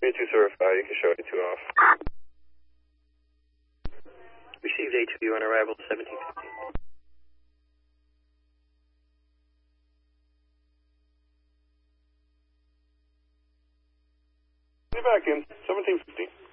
A2 certified, you can show A2 off. Received A2 on arrival 1715. Be back in 1715.